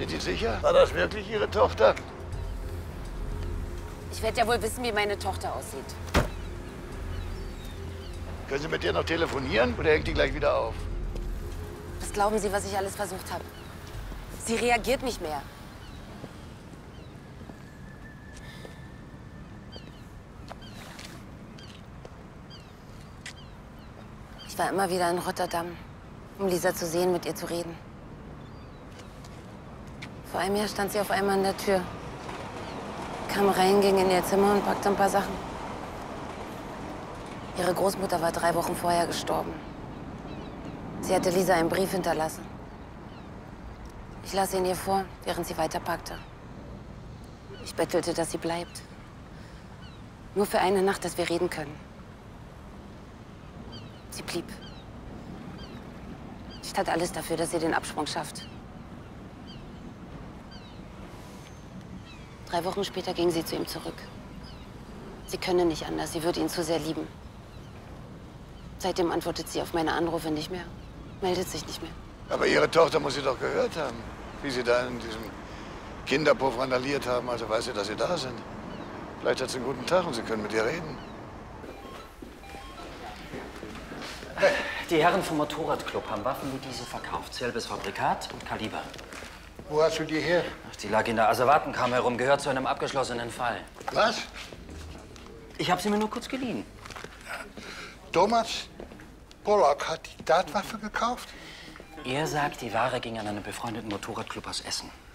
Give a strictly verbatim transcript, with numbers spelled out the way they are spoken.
Sind Sie sicher? War das wirklich Ihre Tochter? Ich werde ja wohl wissen, wie meine Tochter aussieht. Können Sie mit ihr noch telefonieren oder hängt die gleich wieder auf? Was glauben Sie, was ich alles versucht habe? Sie reagiert nicht mehr. Ich war immer wieder in Rotterdam, um Lisa zu sehen, mit ihr zu reden. Vor einem Jahr stand sie auf einmal an der Tür. Kam rein, ging in ihr Zimmer und packte ein paar Sachen. Ihre Großmutter war drei Wochen vorher gestorben. Sie hatte Lisa einen Brief hinterlassen. Ich las ihn ihr vor, während sie weiterpackte. Ich bettelte, dass sie bleibt. Nur für eine Nacht, dass wir reden können. Sie blieb. Ich tat alles dafür, dass sie den Absprung schafft. Drei Wochen später ging sie zu ihm zurück. Sie könne nicht anders, sie würde ihn zu sehr lieben. Seitdem antwortet sie auf meine Anrufe nicht mehr, meldet sich nicht mehr. Aber Ihre Tochter muss Sie doch gehört haben, wie Sie da in diesem Kinderpuff randaliert haben. Also weiß sie, dass Sie da sind. Vielleicht hat sie einen guten Tag und Sie können mit ihr reden. Die Herren vom Motorradclub haben Waffen wie diese verkauft. Selbes Fabrikat und Kaliber. Wo hast du die her? Ach, die lag in der Asservatenkammer herum, gehört zu einem abgeschlossenen Fall. Was? Ich habe sie mir nur kurz geliehen. Thomas Pollock hat die Tatwaffe gekauft? Er sagt, die Ware ging an einen befreundeten Motorradclub aus Essen.